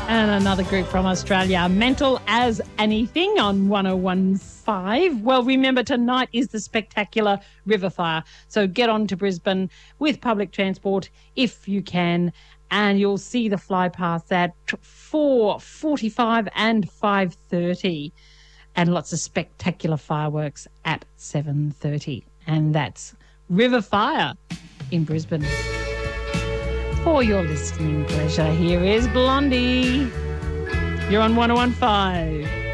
And another group from Australia, Mental as Anything on 101.5. Well, remember, tonight is the spectacular River Fire. So get on to Brisbane with public transport if you can, and you'll see the fly past at 4:45 and 5:30, and lots of spectacular fireworks at 7:30. And that's River Fire in Brisbane. For your listening pleasure, here is Blondie. You're on 101.5.